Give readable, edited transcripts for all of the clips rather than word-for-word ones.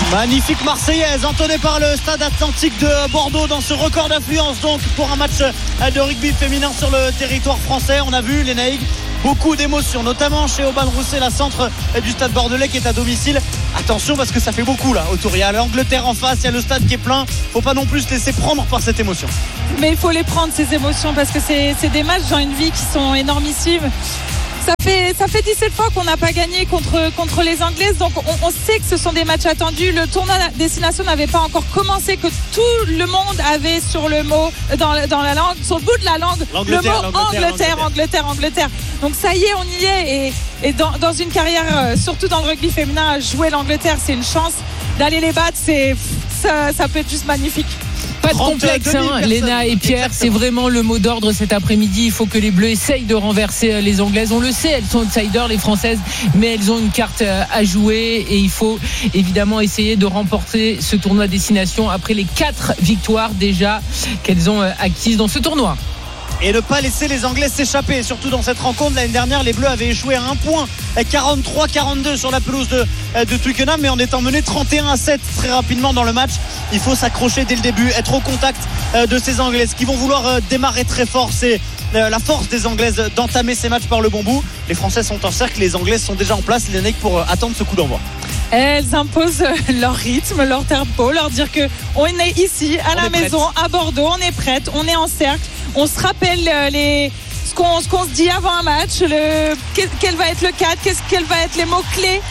Magnifique Marseillaise entonnée par le stade Atlantique de Bordeaux dans ce record d'affluence donc pour un match de rugby féminin sur le territoire français. On a vu les Naïgs, beaucoup d'émotions, notamment chez Aubin Rousset, la centre du stade bordelais qui est à domicile. Attention parce que ça fait beaucoup là autour. Il y a l'Angleterre en face, il y a le stade qui est plein. Faut pas non plus se laisser prendre par cette émotion. Mais il faut les prendre ces émotions parce que c'est des matchs dans une vie qui sont énormissimes. Ça fait 17 fois qu'on n'a pas gagné contre les Anglaises, donc on sait que ce sont des matchs attendus. Le tournoi destination n'avait pas encore commencé, que tout le monde avait sur le mot dans la langue, sur le bout de la langue, le mot Angleterre. Donc ça y est, on y est. Et dans une carrière, surtout dans le rugby féminin, jouer l'Angleterre, c'est une chance. D'aller les battre, ça peut être juste magnifique. Pas de complexe, Léna et Pierre, c'est vraiment le mot d'ordre cet après-midi. Il faut que les Bleus essayent de renverser les Anglaises. On le sait, elles sont outsiders, les Françaises, mais elles ont une carte à jouer et il faut évidemment essayer de remporter ce tournoi destination après les 4 victoires déjà qu'elles ont acquises dans ce tournoi. Et ne pas laisser les Anglais s'échapper, surtout dans cette rencontre. L'année dernière, les Bleus avaient échoué à 1 point, 43-42 sur la pelouse de Twickenham, mais en étant mené 31-7 très rapidement dans le match. Il faut s'accrocher dès le début, être au contact de ces Anglaises qui vont vouloir démarrer très fort. C'est la force des Anglaises d'entamer ces matchs par le bon bout. Les Français sont en cercle, les Anglaises sont déjà en place, les Naïgs, pour attendre ce coup d'envoi. Elles imposent leur rythme, leur tempo, leur dire qu'on est ici à la maison, à Bordeaux, on est prête, on est en cercle, on se rappelle ce qu'on se dit avant un match, quel va être le cadre, quels vont être les mots-clés.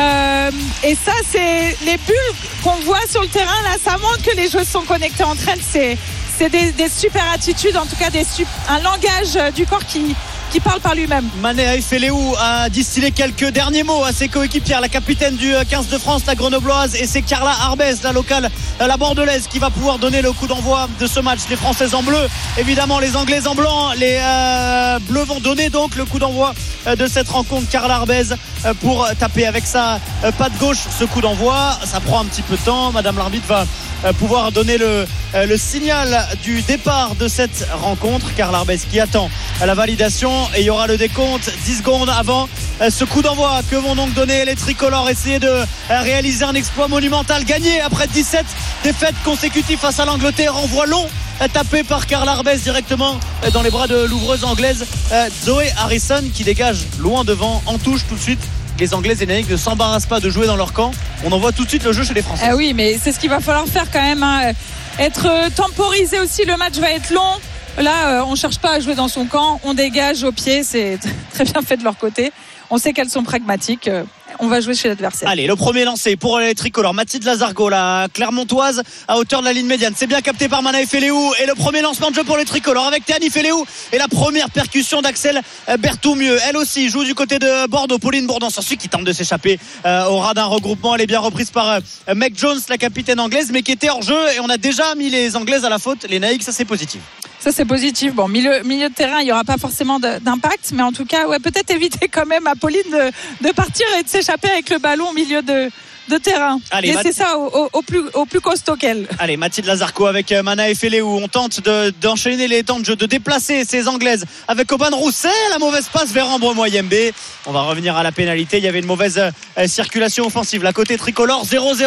Et ça, c'est les bulles qu'on voit sur le terrain, là, ça montre que les joueuses sont connectées entre elles. C'est des super attitudes, en tout cas un langage du corps qui parle par lui-même. Mané Aïféléou a distillé quelques derniers mots à ses coéquipières, la capitaine du 15 de France, la grenobloise, et c'est Carla Arbez, la locale, la bordelaise, qui va pouvoir donner le coup d'envoi de ce match. Les Françaises en bleu, évidemment les Anglaises en blanc, les Bleus vont donner donc le coup d'envoi de cette rencontre. Carla Arbez pour taper avec sa patte gauche ce coup d'envoi. Ça prend un petit peu de temps, madame l'arbitre va pouvoir donner le signal du départ de cette rencontre. Carla Arbez qui attend la validation et il y aura le décompte 10 secondes avant ce coup d'envoi. Que vont donc donner les tricolores? Essayer de réaliser un exploit monumental, gagner après 17 défaites consécutives face à l'Angleterre. Envoi long tapé par Carla Arbez directement dans les bras de l'ouvreuse anglaise Zoé Harrison, qui dégage loin devant en touche tout de suite. Les Anglaises et les Naïgs ne s'embarrassent pas de jouer dans leur camp. On envoie tout de suite le jeu chez les Français. Oui, mais c'est ce qu'il va falloir faire quand même, hein. Être temporisé aussi, le match va être long. Là, on ne cherche pas à jouer dans son camp, on dégage au pied, c'est très bien fait de leur côté. On sait qu'elles sont pragmatiques. On va jouer chez l'adversaire. Allez, le premier lancé pour les tricolores. Mathilde Lazargo, la Clermontoise, à hauteur de la ligne médiane. C'est bien capté par Mana Efeléou. Et le premier lancement de jeu pour les tricolores avec Théani Féléou. Et la première percussion d'Axel Berthoumieux. Elle aussi joue du côté de Bordeaux. Pauline Bourdon-Sansu qui tente de s'échapper au ras d'un regroupement. Elle est bien reprise par Meg Jones, la capitaine anglaise, mais qui était hors jeu. Et on a déjà mis les Anglaises à la faute. Les Naïgs, ça c'est positif. Ça c'est positif. Bon, milieu de terrain, il n'y aura pas forcément d'impact, mais en tout cas, peut-être éviter quand même à Pauline de partir et de s'échapper avec le ballon au milieu de terrain. Allez, laissez ça au plus costaud qu'elle. Allez, Mathilde Lazarco avec Mana Efeléou. On tente d'enchaîner les temps de jeu, de déplacer ces Anglaises avec Aubin Rousset. La mauvaise passe vers Ambre Moyembe. On va revenir à la pénalité. Il y avait une mauvaise circulation offensive. La côté tricolore,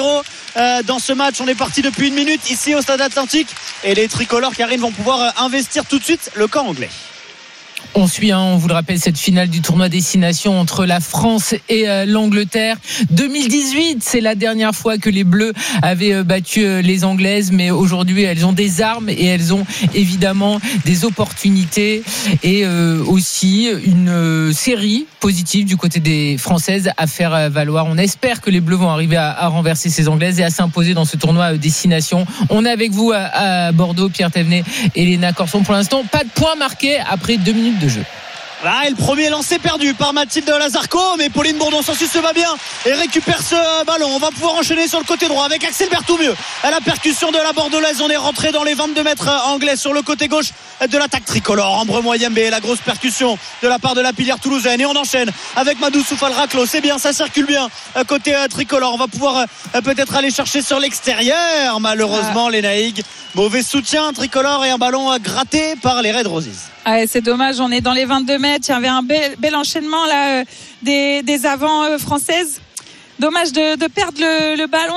0-0 dans ce match. On est parti depuis 1 minute ici au stade Atlantique. Et les tricolores, Karine, vont pouvoir investir tout de suite le camp anglais. On suit, on vous le rappelle, cette finale du tournoi destination entre la France et l'Angleterre. 2018, c'est la dernière fois que les Bleus avaient battu les Anglaises, mais aujourd'hui elles ont des armes et elles ont évidemment des opportunités et aussi une série positive du côté des Françaises à faire valoir. On espère que les Bleus vont arriver à renverser ces Anglaises et à s'imposer dans ce tournoi destination. On est avec vous à Bordeaux, Pierre Thévenet et Léna Corson. Pour l'instant, pas de points marqués après 2 minutes de jeu. Là, le premier lancé perdu par Mathilde Lazarco, mais Pauline Bourdon-Sansu se va bien et récupère ce ballon. On va pouvoir enchaîner sur le côté droit avec Axel Berthoumieux. À la percussion de la bordelaise, on est rentré dans les 22 mètres anglais sur le côté gauche de l'attaque tricolore. Ambre Moyembe, la grosse percussion de la part de la pilière toulousaine. Et on enchaîne avec Madou Soufal-Raclo. C'est bien, ça circule bien côté tricolore. On va pouvoir peut-être aller chercher sur l'extérieur. Malheureusement, les Naïgs. Mauvais soutien tricolore et un ballon gratté par les Red Roses. C'est dommage, on est dans les 22 mètres. Il y avait un bel enchaînement là, des avants françaises. Dommage de perdre le ballon.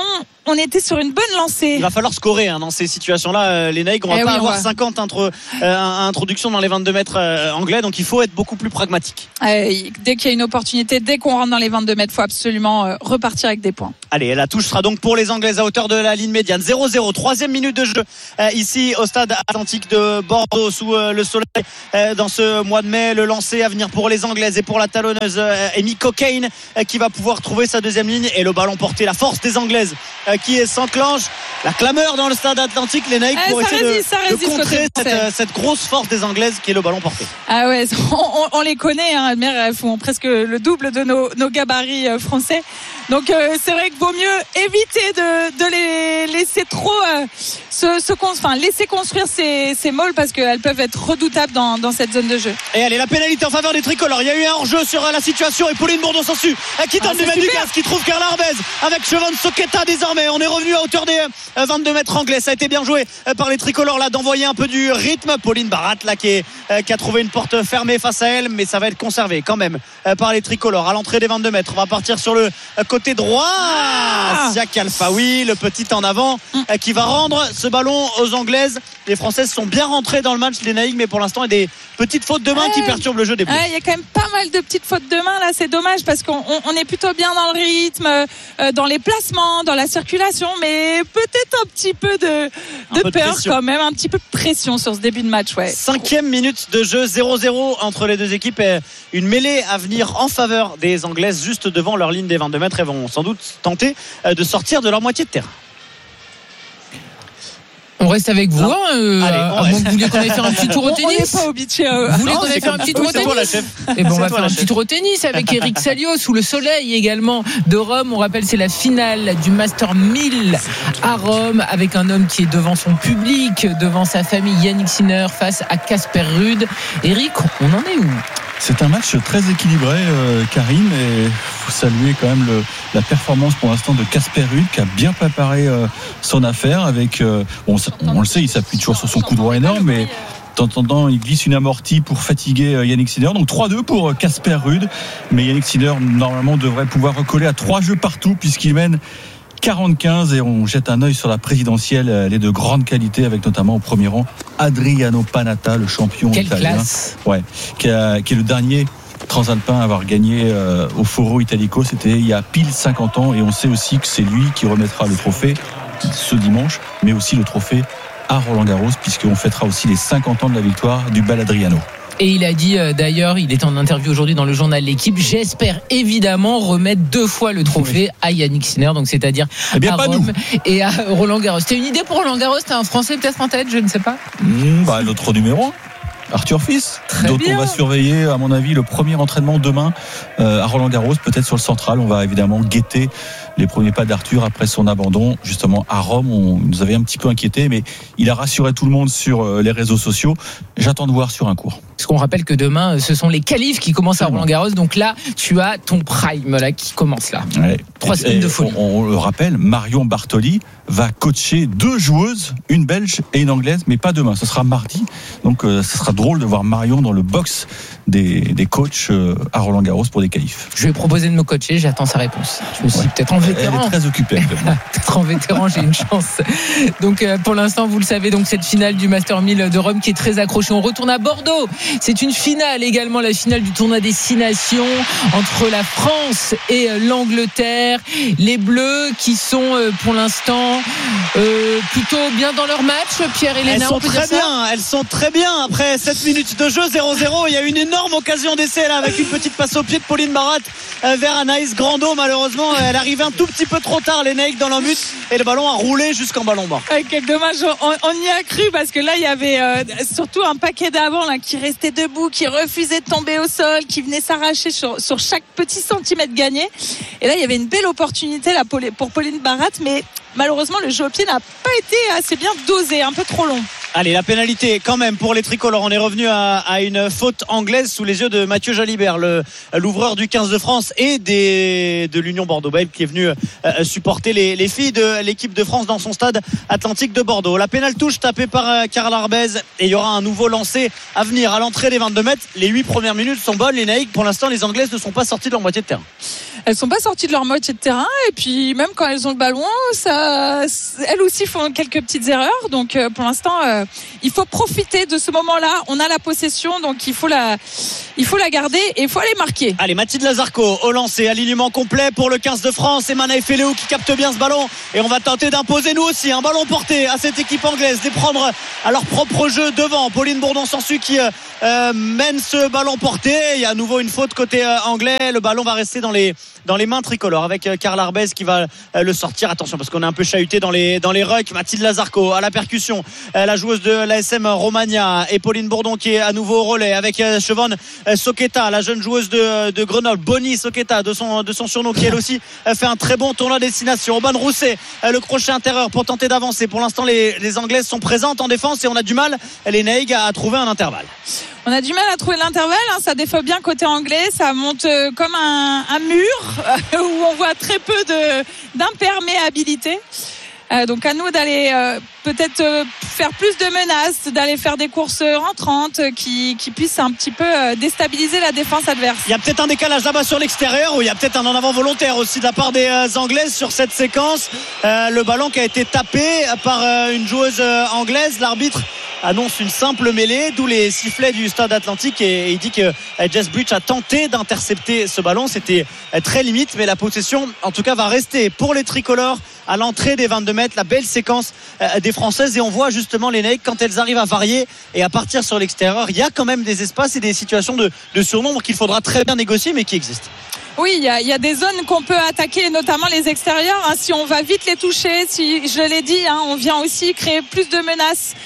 on était sur une bonne lancée. Il va falloir scorer dans ces situations-là. Les Naïcs, on va pas avoir 50 introductions dans les 22 mètres anglais, donc il faut être beaucoup plus pragmatique. Dès qu'il y a une opportunité, dès qu'on rentre dans les 22 mètres, il faut absolument repartir avec des points. Allez, la touche sera donc pour les Anglaises à hauteur de la ligne médiane. 0-0, 3e minute de jeu ici au stade Atlantique de Bordeaux sous le soleil dans ce mois de mai. Le lancer à venir pour les Anglaises et pour la talonneuse Amy Cockain qui va pouvoir trouver sa deuxième ligne et le ballon porté. La force des Anglaises qui s'enclenche. La clameur dans le stade Atlantique, les Naïcs pour essayer de contrer cette grosse force des Anglaises qui est le ballon porté. Ah ouais, on les connaît, elles font presque le double de nos gabarits français. Donc c'est vrai qu'il vaut mieux éviter de les laisser trop laisser construire ces mauls parce qu'elles peuvent être redoutables dans cette zone de jeu. Et allez, la pénalité en faveur des tricolores. Il y a eu un hors-jeu sur la situation et Pauline Bourdon-Sansu qui tente de mettre du gaz, qui trouve Carla Arbez avec Chevon Soqueta désormais. On est revenu à hauteur des 22 mètres anglais. Ça a été bien joué par les tricolores là d'envoyer un peu du rythme. Pauline Barat là qui a trouvé une porte fermée face à elle, mais ça va être conservé quand même par les tricolores à l'entrée des 22 mètres. On va partir sur le côté droit. Siak Alfaoui, le petit en avant qui va rendre ce ballon aux Anglaises. Les Françaises sont bien rentrées dans le match, les Naïcs, mais pour l'instant il y a des petites fautes de main qui perturbent le jeu des Bleus. Il y a quand même pas mal de petites fautes de main là, c'est dommage parce qu'on est plutôt bien dans le rythme, dans les placements, dans la circulation, mais peut-être un petit peu de peur quand même, un petit peu de pression sur ce début de match. 5e minute de jeu, 0-0 entre les deux équipes et une mêlée à venir en faveur des Anglaises juste devant leur ligne des 22 mètres. Elles vont sans doute tenter de sortir de leur moitié de terrain. On reste avec vous, à moins que vous vouliez qu'on aille faire un petit tour au tennis. On n'est pas au beach. Vous voulez qu'on aille faire un petit tour au tennis? Et bon, on va faire un petit tour au tennis avec Eric Salio sous le soleil également de Rome. On rappelle, c'est la finale du Master 1000 à Rome avec un homme qui est devant son public, devant sa famille, Yannick Sinner face à Casper Ruud. Eric, on en est où? C'est un match très équilibré, Karim, et il faut saluer quand même la performance pour l'instant de Casper Ruud qui a bien préparé son affaire avec, on le sait, il s'appuie toujours sur son coup droit énorme, mais de temps en temps il glisse une amortie pour fatiguer Yannick Sinner. Donc 3-2 pour Casper Ruud, mais Yannick Sinner normalement devrait pouvoir recoller à 3 jeux partout puisqu'il mène 40-15 et on jette un œil sur la présidentielle. Elle est de grande qualité avec notamment au premier rang Adriano Panatta, le champion italien. Qui est le dernier transalpin à avoir gagné au Foro Italico. C'était il y a pile 50 ans et on sait aussi que c'est lui qui remettra le trophée ce dimanche, mais aussi le trophée à Roland-Garros puisqu'on fêtera aussi les 50 ans de la victoire du bel Adriano. Et il a dit d'ailleurs, il est en interview aujourd'hui dans le journal L'Équipe, j'espère évidemment remettre 2 fois le trophée à Yannick Sinner, donc c'est-à-dire à Rome et à Roland-Garros. C'était une idée pour Roland-Garros? T'as un Français peut-être en tête, je ne sais pas. Notre numéro 1 Arthur Fils, dont on va surveiller à mon avis le premier entraînement demain à Roland-Garros, peut-être sur le central. On va évidemment guetter les premiers pas d'Arthur après son abandon justement à Rome. On nous avait un petit peu inquiété, mais il a rassuré tout le monde sur les réseaux sociaux. J'attends de voir sur un court. Parce qu'on rappelle que demain ce sont les qualifs qui commencent à Roland-Garros, donc là tu as ton prime là qui commence là. 3 semaines de folie. On le rappelle, Marion Bartoli va coacher 2 joueuses, une belge et une anglaise, mais pas demain, ce sera mardi. Donc ce sera drôle de voir Marion dans le box des coachs à Roland-Garros pour des qualifs. Je vais proposer de me coacher, j'attends sa réponse. Je me suis peut-être en vétéran. Elle est très occupée. Peut-être en vétéran, j'ai une chance. Donc pour l'instant, vous le savez, donc cette finale du Master 1000 de Rome qui est très accrochée. On retourne à Bordeaux. C'est une finale également, la finale du tournoi Destination entre la France et l'Angleterre. Les Bleus qui sont pour l'instant plutôt bien dans leur match. Pierre et Léna, elles sont très bien après 7 minutes de jeu, 0-0. Il y a une énorme occasion d'essai là avec une petite passe au pied de Pauline Barat vers Anaïs Grando. Malheureusement, elle arrive un tout petit peu trop tard, les Naïcs dans leur but, et le ballon a roulé jusqu'en ballon bas. Quel dommage, on y a cru parce que là il y avait surtout un paquet d'avant là qui restait debout, qui refusait de tomber au sol, qui venait s'arracher sur chaque petit centimètre gagné. Et là il y avait une belle opportunité là pour Pauline Barat, mais malheureusement le jeu au pied n'a pas été assez bien dosé, un peu trop long. Allez, la pénalité quand même pour les tricolores. On est revenu à une faute anglaise sous les yeux de Mathieu Jalibert, l'ouvreur du 15 de France et de l'Union Bordeaux-Bègles, qui est venu supporter les filles de l'équipe de France dans son stade Atlantique de Bordeaux. La pénale touche tapée par Carla Arbez, et il y aura un nouveau lancé à venir à l'entrée des 22 mètres. Les 8 premières minutes sont bonnes, les Naïcs. Pour l'instant, les Anglaises ne sont pas sorties de leur moitié de terrain. Elles sont pas sorties de leur moitié de terrain, et puis même quand elles ont le ballon, elles aussi font quelques petites erreurs. Donc pour l'instant, il faut profiter de ce moment-là. On a la possession, donc il faut la garder et il faut aller marquer. Allez, Mathilde Lazarco au lancer, alignement complet pour le 15 de France. Et Manaï Feléo qui capte bien ce ballon, et on va tenter d'imposer nous aussi un ballon porté à cette équipe anglaise, de prendre à leur propre jeu devant. Pauline Bourdon-Sansu qui mène ce ballon porté. Il y a à nouveau une faute côté anglais. Le ballon va rester dans les mains tricolores, avec Carla Arbez qui va le sortir. Attention, parce qu'on est un peu chahuté dans les rucks. Mathilde Lazarco à la percussion, la joueuse de l'ASM Romagna, et Pauline Bourdon qui est à nouveau au relais avec Chevonne Soqueta, la jeune joueuse de Grenoble, Bonnie Soqueta de son surnom, qui elle aussi fait un très bon tournoi destination. Aubane Rousset, le crochet intérieur pour tenter d'avancer. Pour l'instant, les Anglaises sont présentes en défense, et on a du mal, les Naïgs, à trouver un intervalle. On a du mal à trouver l'intervalle, ça défend bien côté anglais, ça monte comme un mur où on voit très peu d'imperméabilité. Donc à nous d'aller peut-être faire plus de menaces, d'aller faire des courses rentrantes qui puissent un petit peu déstabiliser la défense adverse. Il y a peut-être un décalage là-bas sur l'extérieur, ou il y a peut-être un en avant volontaire aussi de la part des Anglaises sur cette séquence. Le ballon qui a été tapé par une joueuse anglaise. L'arbitre annonce une simple mêlée, d'où les sifflets du stade Atlantique, et il dit que Jess Bridge a tenté d'intercepter ce ballon. C'était très limite, mais la possession en tout cas va rester pour les tricolores à l'entrée des 22 mètres. La belle séquence des Françaises, et on voit justement les Naïcs, quand elles arrivent à varier et à partir sur l'extérieur, il y a quand même des espaces et des situations de surnombre qu'il faudra très bien négocier, mais qui existent. Oui, il y a des zones qu'on peut attaquer, notamment les extérieurs. Si on va vite les toucher, si je l'ai dit, on vient aussi créer plus de menaces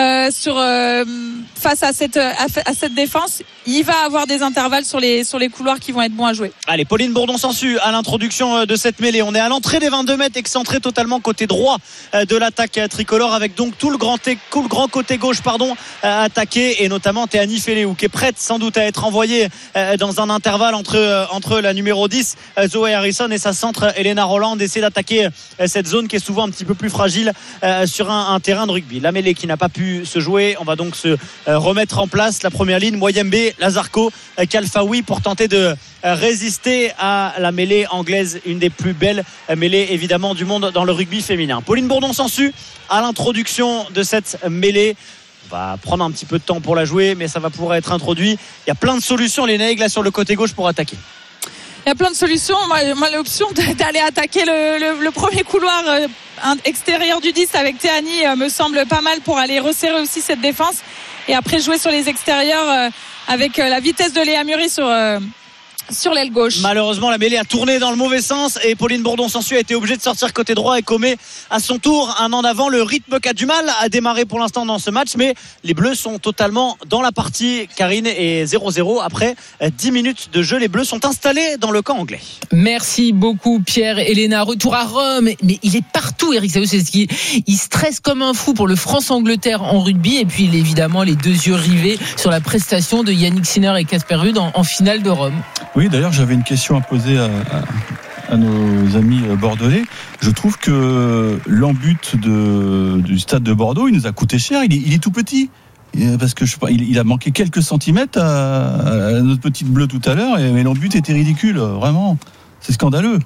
face à cette défense. Il va avoir des intervalles sur les couloirs qui vont être bons à jouer. Allez, Pauline Bourdon-Sansu à l'introduction de cette mêlée. On est à l'entrée des 22 mètres, excentré totalement côté droit de l'attaque tricolore, avec donc tout le grand côté gauche attaqué, et notamment Théanie Feléou qui est prête sans doute à être envoyée dans un intervalle entre la numéro 10 Zoé Harrison et sa centre Elena Roland, essayer d'attaquer cette zone qui est souvent un petit peu plus fragile sur un terrain de rugby. La mêlée qui n'a pas pu se jouer, on va donc se remettre en place. La première ligne, Moyembe, Lazarco, Kalfaoui, pour tenter de résister à la mêlée anglaise, une des plus belles mêlées évidemment du monde dans le rugby féminin. Pauline Bourdon-Sansu à l'introduction de cette mêlée. On va prendre un petit peu de temps pour la jouer, mais ça va pouvoir être introduit. Il y a plein de solutions, les Naïgs, là sur le côté gauche, pour attaquer. Il y a plein de solutions. Moi, l'option d'aller attaquer le premier couloir extérieur du 10 avec Théanie me semble pas mal pour aller resserrer aussi cette défense, et après jouer sur les extérieurs avec la vitesse de Léa Muri sur l'aile gauche. Malheureusement, la mêlée a tourné dans le mauvais sens, et Pauline Bourdon-Sansu a été obligée de sortir côté droit, et commet à son tour un en avant. Le rythme qui a du mal à démarrer pour l'instant dans ce match, mais les Bleus sont totalement dans la partie, Karine, et 0-0 après 10 minutes de jeu. Les Bleus sont installés dans le camp anglais. Merci beaucoup Pierre. Elena, retour à Rome, mais il est partout, Eric Saou, c'est ce qui il stresse comme un fou pour le France-Angleterre en rugby, et puis il est évidemment les deux yeux rivés sur la prestation de Yannick Sinner et Casper Ruud en finale de Rome. Oui, d'ailleurs, j'avais une question à poser à nos amis bordelais. Je trouve que l'embut du stade de Bordeaux, il nous a coûté cher. Il est tout petit. Parce que il a manqué quelques centimètres à notre petite bleue tout à l'heure, mais l'embut était ridicule. Vraiment, c'est scandaleux.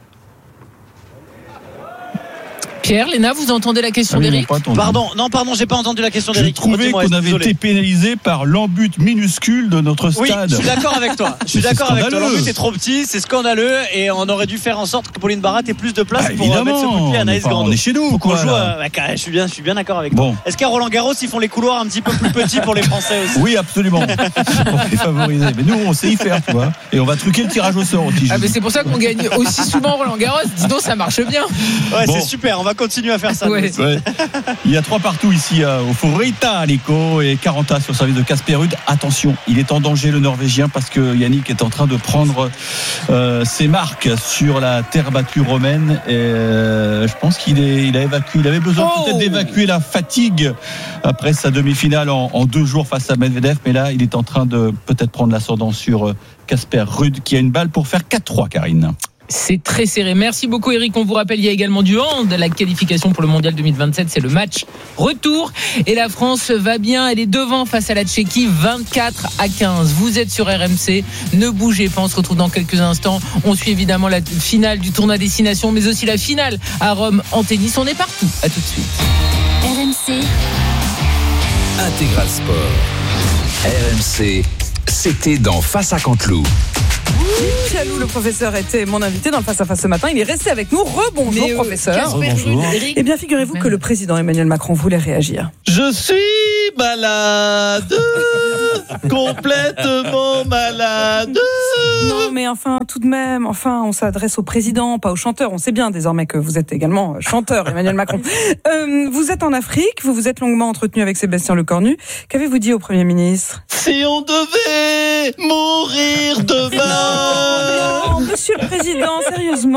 Pierre, Léna, vous entendez la question d'Éric ? Pardon, j'ai pas entendu la question d'Éric. Je trouvais qu'on avait été pénalisé par l'embut minuscule de notre stade. Oui, je suis d'accord avec toi. L'embut est trop petit, c'est scandaleux, et on aurait dû faire en sorte que Pauline Barrat ait plus de place pour mettre ce coup de pied à Anaïs Grando. On est chez nous, quoi. Je suis bien d'accord avec toi. Est-ce qu'à Roland Garros, ils font les couloirs un petit peu plus petits pour les Français aussi ? Oui, absolument. Pour les favoriser. Mais nous, on sait y faire, tu vois. Et on va truquer le tirage au sort aussi. Mais c'est pour ça qu'on gagne aussi souvent Roland Garros. Dis donc, ça marche bien. Ouais, c'est super. On va va continuer à faire ça. Ouais. Ouais. Il y a 3 partout ici au Furita, Nico, et 40 sur service de Casper Ruud. Attention, il est en danger le Norvégien parce que Yannick est en train de prendre ses marques sur la terre battue romaine. Et je pense qu'il avait besoin peut-être d'évacuer la fatigue après sa demi-finale en 2 jours face à Medvedev. Mais là, il est en train de peut-être prendre l'ascendant sur Casper Ruud qui a une balle pour faire 4-3, Karine. C'est très serré. Merci beaucoup Eric. On vous rappelle, il y a également du hand. La qualification pour le Mondial 2027, c'est le match retour. Et la France va bien. Elle est devant face à la Tchéquie, 24-15. Vous êtes sur RMC. Ne bougez pas. On se retrouve dans quelques instants. On suit évidemment la finale du tournoi Destination, mais aussi la finale à Rome en tennis. On est partout. À tout de suite. RMC Intégral Sport. RMC, c'était dans Face à Canteloup. Chalou, le professeur, était mon invité dans le face-à-face ce matin. Il est resté avec nous. Rebonjour, professeur. Bonjour. Eh bien, figurez-vous que le président Emmanuel Macron voulait réagir. Je suis malade, complètement malade. Non, mais enfin, tout de même, on s'adresse au président, pas au chanteur. On sait bien désormais que vous êtes également chanteur, Emmanuel Macron. Vous êtes en Afrique, vous vous êtes longuement entretenu avec Sébastien Lecornu. Qu'avez-vous dit au Premier ministre ? Si on devait mourir demain. Non, monsieur le président, sérieusement.